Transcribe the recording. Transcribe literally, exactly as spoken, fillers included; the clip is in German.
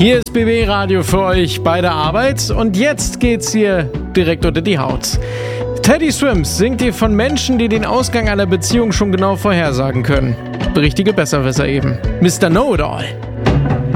Hier ist B B Radio für euch bei der Arbeit und jetzt geht's hier direkt unter die Haut. Teddy Swims singt ihr von Menschen, die den Ausgang einer Beziehung schon genau vorhersagen können. Richtige Besserwisser eben. Mister Know-it-all.